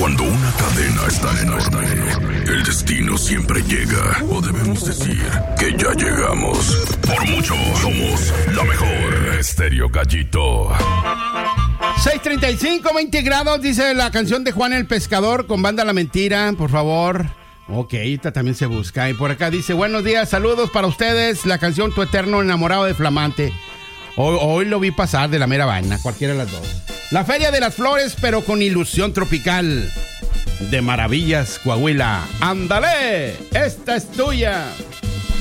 Cuando una cadena es tan enorme, el destino siempre llega. O debemos decir que ya llegamos. Por mucho, somos la mejor. Estéreo Gallito. 6:35, 20 grados, dice la canción de Juan el Pescador con Banda La Mentira, por favor. Ok, esta también se busca. Y por acá dice, buenos días, saludos para ustedes. La canción Tu Eterno Enamorado de Flamante. Hoy lo vi pasar de la mera vaina, cualquiera de las dos. La Feria de las Flores, pero con ilusión tropical. De Maravillas, Coahuila. ¡Ándale! ¡Esta es tuya!